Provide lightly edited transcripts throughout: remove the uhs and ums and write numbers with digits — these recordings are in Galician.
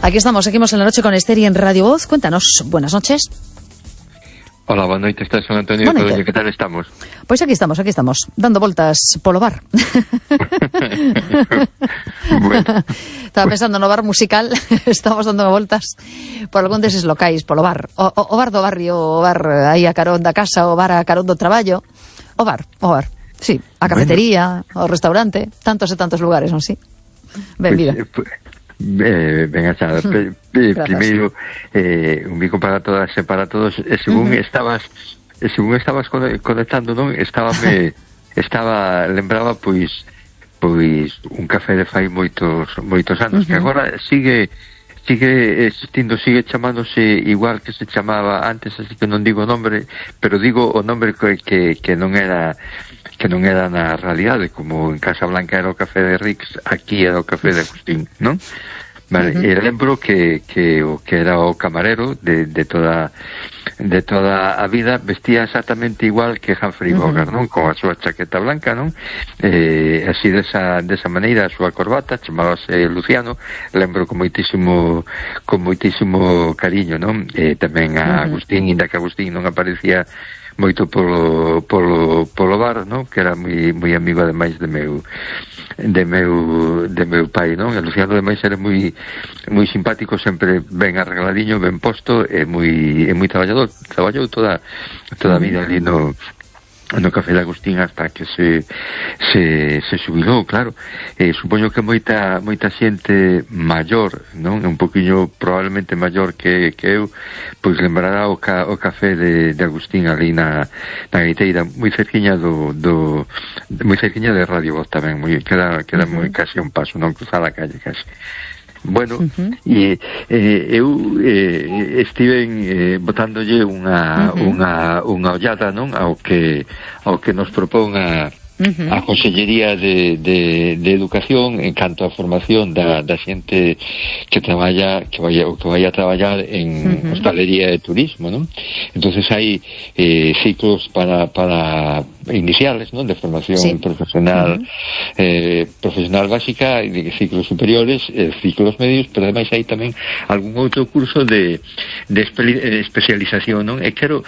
Aquí estamos, seguimos en la noche con Esther y en Radio Voz. Cuéntanos, buenas noches. Hola, boa noite, estás San Antonio. Que tal estamos? Pois aquí estamos, dando voltas polo bar. Bueno. Estaba pensando no bar musical, estamos dando voltas por algún deses locais, polo bar. O bar do barrio, o bar aí a carón da casa, o bar a carón do traballo. O bar, sí, a cafetería, o restaurante, tantos e tantos lugares, non si? Ben, vida. Ben achada. Primeiro, un bico para todas e para todos. Según estabas conectando, non? Lembraba pois un café de fai moitos anos, que agora sigue existindo, sigue chamándose igual que se chamaba antes, así que non digo o nombre, pero digo o nombre que non era na realidade, como en Casa Blanca era o café de Rix, aquí era o café de Agustín, non? Vale, e lembro que o que era o camarero de toda a vida vestía exactamente igual que Humphrey Bogart, non? Con a súa chaqueta blanca, non? Así desa maneira, a súa corbata, chamábase Luciano, lembro con moitísimo cariño, non? Tamén a Agustín, inda que Agustín non aparecía moito polo bar, non? Que era moi amigo ademais de meu pai, non? E Luciano ademais era moi simpático, sempre ben arregladiño, ben posto e moi traballador. Traballou toda a vida ali no café de Agustín hasta que se xubilou, claro. Supoño que moita xente maior, non? Un poquinho probablemente maior que eu, pois lembrará o café de Agustín ali na gaiteira, moi cerquiña moi cerquiña de Radio Voz tamén, queda moi casi un paso, non? Cruzar a calle casi. Bueno, e eu estive botándolle unha ollada, non, ao que nos propón a Consellería de Educación en canto a formación da xente que vai a traballar en hostalería e turismo, non? Entonces hai ciclos para iniciales, non, de formación profesional básica, e de ciclos superiores, ciclos medios, pero ademais hai tamén algún outro curso de especialización, non? E quero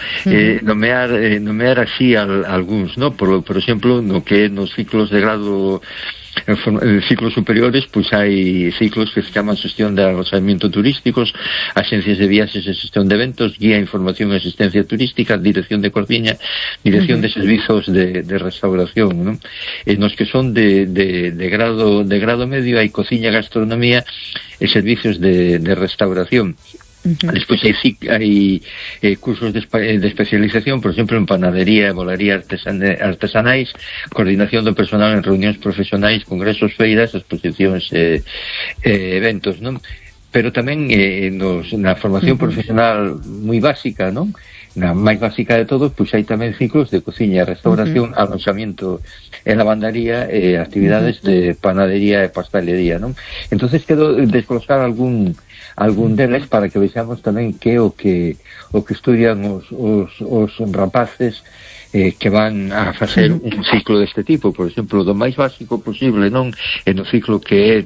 nomear así algúns, non? Por exemplo, no que nos ciclos de grado, en ciclos superiores, pois hai ciclos que se chaman Xestión de Alojamiento Turísticos, Axencias de Viaxes e Xestión de Eventos, Guía, Información e Asistencia Turística, Dirección de Cociña, Dirección de Servizos de Restauración, non? E nos que son de grado medio hai Cociña, Gastronomía e Servicios de Restauración. Despois hai cursos de especialización, por exemplo, en panadería e bolaría artesanais, coordinación do personal en reunións profesionais, congresos, feiras, exposicións e eventos, non? Pero tamén na formación profesional moi básica, non? Na máis básica de todos, pois hai tamén ciclos de cociña, restauración, alojamiento e lavandaría e actividades de panadería e pastelería, non? Entonces quero desglosar algún deles para que vexamos tamén que o que estudian os rapaces que van a facer un ciclo deste tipo, por exemplo, do máis básico posible, non? E no ciclo que é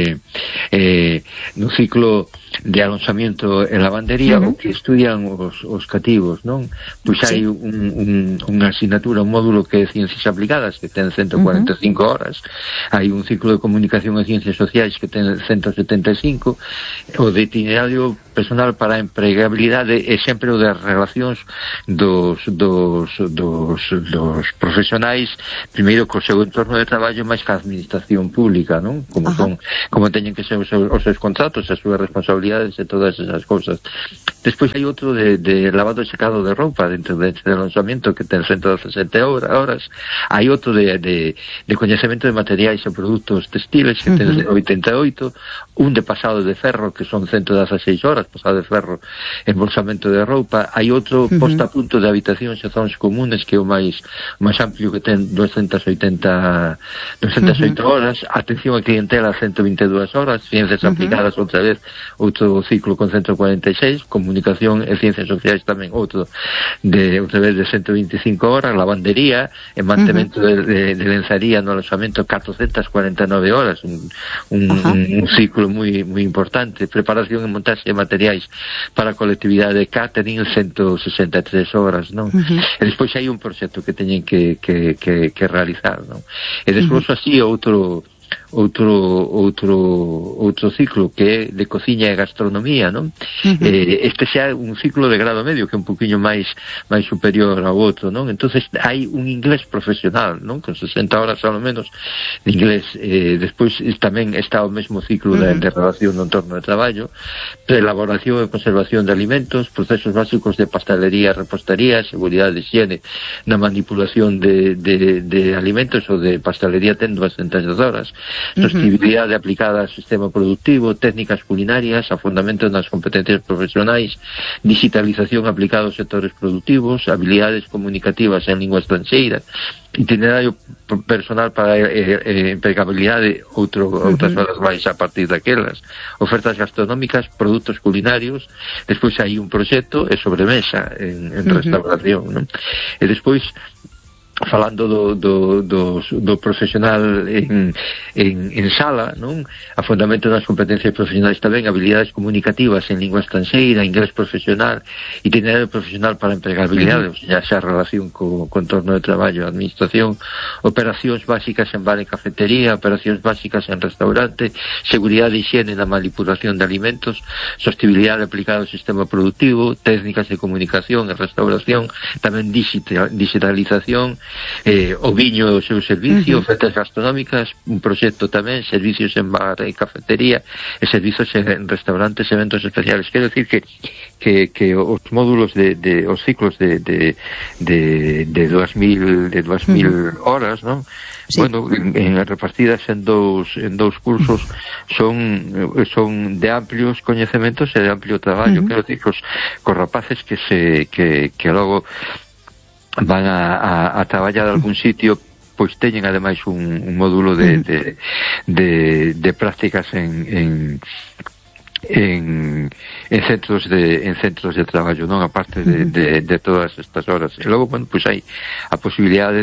no ciclo de alonxamiento e lavandería, o que estudian os cativos, non? Pois hai unha asignatura, un módulo que é Ciencias Aplicadas, que ten 145 horas, hai un ciclo de Comunicación e Ciencias Sociais que ten 175, o de itinerario personal para a empregabilidade e sempre o de relacións dos profesionais, primeiro co seu entorno de traballo, máis que a administración pública, non? Como teñen que ser os seus contratos, as súas responsabilidades e todas esas cousas. Despois hai outro de lavado e secado de roupa dentro del lanzamiento que ten 117 horas. Hai outro de coñecemento de materiais e produtos textiles que ten 88, un de pasado de ferro que son 116 horas, pasado de ferro, embolsamento de roupa. Hai outro posta a punto de habitacións e zonas comunes que é o máis amplio, que ten 208 horas. Atención a clientela, 122 horas. Ciencias aplicadas, outra vez, outro ciclo con 146, con comunicación e ciencias sociais tamén outra vez de 125 horas, lavandería e mantemento de lenzaría no alojamento 449 horas, un ciclo moi importante, preparación e montaxe de materiais para a colectividade de catering 163 horas, non? E despois hai un proxecto que teñen que realizar, non? E despois así outro ciclo que é de cociña e gastronomía, non? Este xa é un ciclo de grado medio que é un poquinho máis superior ao outro, non? Entonces hai un inglés profesional, non? Con 60 horas ao menos de inglés. Despois tamén está o mesmo ciclo de relación no entorno de traballo, elaboración e conservación de alimentos, procesos básicos de pastelería e repostería, seguridade de higiene na manipulación de alimentos ou de pastelería ten 200 horas, sostenibilidade aplicada ao sistema productivo, técnicas culinarias, afondamento nas competencias profesionais, digitalización aplicada aos sectores productivos, habilidades comunicativas en lingua estranxeira, itinerario personal para empregabilidade, outras horas máis a partir daquelas, ofertas gastronómicas, produtos culinarios, despois hai un proxecto e sobremesa en restauración, non? E despois falando do profesional en sala, non? Afondamento das competencias profesionais tamén, habilidades comunicativas en lingua estranxeira, inglés profesional, itinerario profesional para empregabilidade, ou sea, xa relación co entorno de traballo, administración, operacións básicas en bar e cafetería, operacións básicas en restaurante, seguridade e higiene na manipulación de alimentos, sostenibilidade aplicada ao sistema productivo, técnicas de comunicación e restauración, tamén digitalización, o viño o seu servicio, ofertas gastronómicas, un proxecto tamén, servicios en bar e cafetería e servicios en restaurantes, eventos especiales. Quero decir que os módulos os ciclos de 2000 horas, non? Sí. Bueno, repartidas en dous cursos son de amplios coñecementos e de amplio traballo. Quero decir que os rapaces que logo van a traballar de algún sitio, pois teñen ademais un módulo de prácticas en centros de traballo, non? A parte de todas estas horas. E logo, bueno, pois hai a posibilidade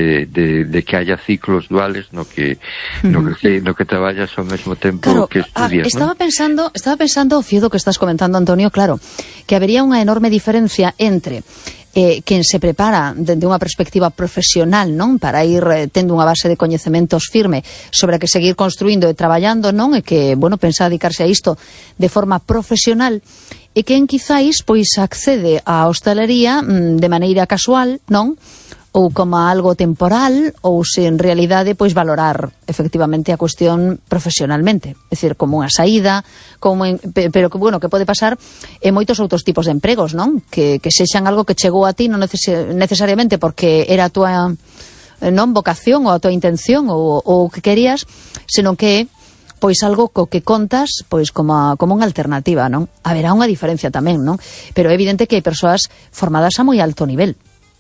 de que haya ciclos duales no que traballas ao mesmo tempo, claro, que estudias, estaba pensando, o fío que estás comentando, Antonio, claro, que habería unha enorme diferencia entre quen se prepara dende unha perspectiva profesional, non? Para ir tendo unha base de coñecementos firme sobre a que seguir construindo e traballando, non? E que, bueno, pensa dedicarse a isto de forma profesional, e quen quizáis pois accede á hostalería de maneira casual, non? Ou como algo temporal, ou se en realidade pois valorar efectivamente a cuestión profesionalmente, é dicir, como unha saída, pero que, bueno, que pode pasar en moitos outros tipos de empregos, non? Que sexan algo que chegou a ti non necesariamente porque era a tua non vocación ou a tua intención ou o que querías, senón que pois algo co que contas pois como unha alternativa, non? Haberá unha diferencia tamén, non? Pero é evidente que hai persoas formadas a moi alto nivel.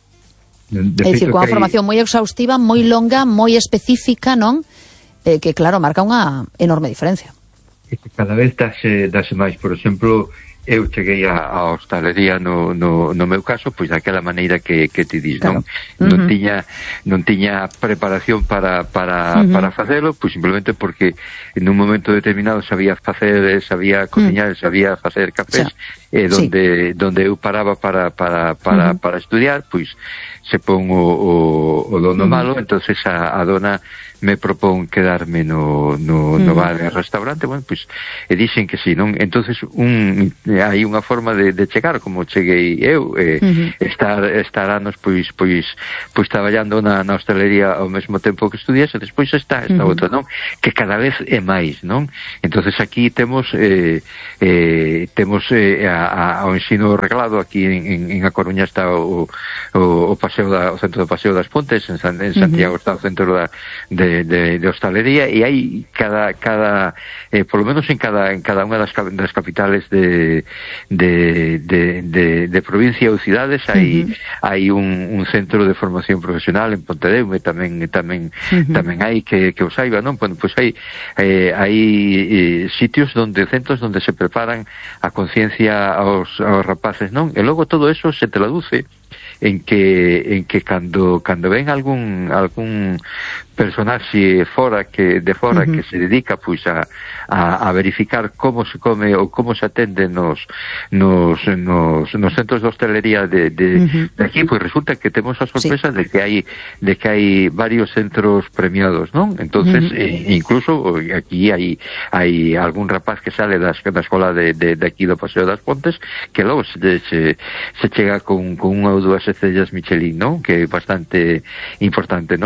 É dicir, con unha formación moi exhaustiva, moi longa, moi específica, non? Que, claro, marca unha enorme diferencia. Cada vez dase máis, por exemplo, eu cheguei á hostalería no meu caso, pois daquela maneira que ti dis, claro. Non tiña preparación para facelo, pois simplemente porque nun momento determinado sabía cociñar, sabía facer cafés, donde eu paraba para estudiar, pois se pon o dono malo, entonces a dona me propón quedarme no bar e restaurante, bueno, pois e dixen que sí, non? Entonces hai unha forma de chegar como cheguei eu, estar anos pois traballando na hostalería ao mesmo tempo que estudias, e despois está esta outra, non? Que cada vez é máis, non? Entonces aquí temos ao ensino reglado, aquí en A Coruña está o centro do Paseo das Pontes, en Santiago está o centro de hostalería, e hai cada por lo menos en cada unha das capitales de provincia ou cidades hai un centro de formación profesional. En Pontedeume tamén hai que o saiba, non? Bueno, pois hai sitios centros donde se preparan a conciencia aos rapaces, non? E logo todo eso se traduce en que cando ven algún personaxe de fora que se dedica pois a verificar como se come ou como se atende nos centros de hostelería de aquí, pois resulta que temos a sorpresa de que hai varios centros premiados, non? Entonces, incluso aquí hai algún rapaz que sale da escola de aquí do Paseo das Pontes que logo se chega con unha ou dúas estrellas Michelin, non? Que é bastante importante, non?